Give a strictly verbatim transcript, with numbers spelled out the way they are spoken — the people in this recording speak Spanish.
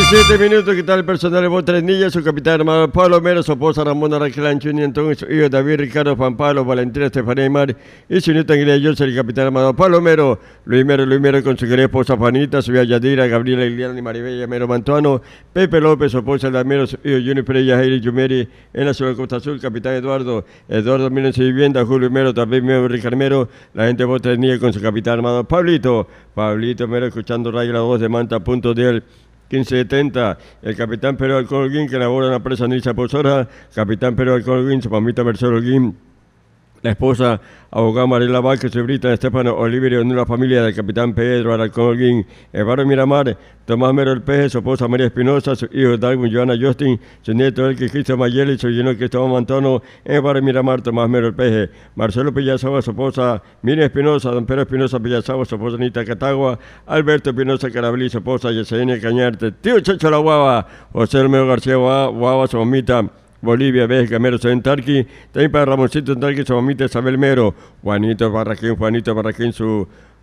diecisiete minutos, ¿qué tal el personal de Botrenilla? Su capitán armado Pablo Mero, su esposa Ramona Raquel Anchuni, entonces su hijo David Ricardo Juan Pablo, Valentina Estefanía Aymar y su nieta Anguila Yolce, el capitán armado Pablo Mero, Luis Mero, Luis Mero con su querida esposa Juanita, su hija Yadira, Gabriela Liliana y Maribella Mero Mantuano, Pepe López, su esposa La Mero, su hijo Junior Pereira, Jairi Yumeri, en la ciudad de Costa Azul, capitán Eduardo, Eduardo Miren y Vivienda, Julio Mero, también Mero Ricardo Mero, la gente de Botrenilla con su capitán armado Pablito, Pablito Mero escuchando Radio La Voz de Manta, punto de él. quince setenta, el capitán Pedro Alcolguín, que labora en la presa Nilsa Posora, capitán Pedro Alcolguín, su mamita Mercedes Holguín, la esposa, abogada Mariela Vázquez, su Brita, Estefano Oliverio, de la familia del capitán Pedro Alcolguín, Eduardo Miramar, Tomás Mero El Peje, su esposa María Espinosa, su hijo Darwin, Joana Justin, su nieto Elke Cristian Mayeli, su lleno Cristóbal Mantano, Eduardo Miramar, Tomás Mero El Peje, Marcelo Pillazaba, su esposa Miriam Espinosa, don Pedro Espinosa Pillazaba, su esposa Anita Catagua, Alberto Espinosa Carabelí, su esposa Yesenia Cañarte, tío Checho La Guava, José Romero García Guava, su mamita Bolivia, Bélgica, Mero Sentarqui, también para Ramoncito Sentarqui, su mamita Isabel Mero, Juanito Barraquín, Juanito Barraquín, su